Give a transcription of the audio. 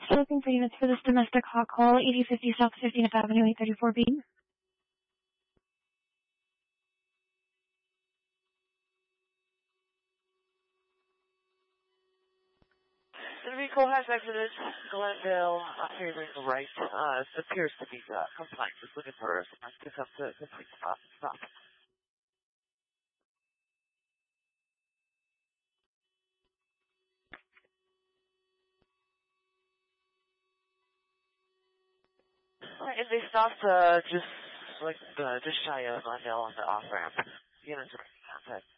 Looking for units for this domestic hot call, 8050 South 15th Avenue, 834B. The vehicle has exited Glendale, favoring the right. It appears to be compliant. Just looking for some pick up the complete stop. Alright, and they stopped just shy of Glendale on the off ramp. Units are in contact.